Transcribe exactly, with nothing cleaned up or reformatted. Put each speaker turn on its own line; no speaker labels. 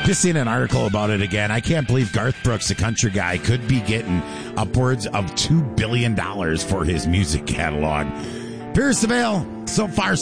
Just seen an article about it again. I can't believe Garth Brooks, the country guy, could be getting upwards of two billion dollars for his music catalog. Pierce the Veil, so far